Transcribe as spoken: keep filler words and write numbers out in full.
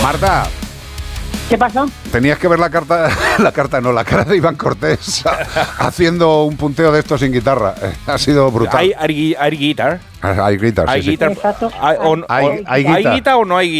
Marta. ¿Qué pasó? Tenías que ver la carta, la carta no, la cara de Iván Cortés haciendo un punteo de esto sin guitarra. Ha sido brutal. ¿Hay, hay, hay guitar? Hay guitar, sí, ¿Hay sí. guitar? Exacto. ¿Hay, o- Hay- o- hay ¿hay guitar. guitar o no hay guitar?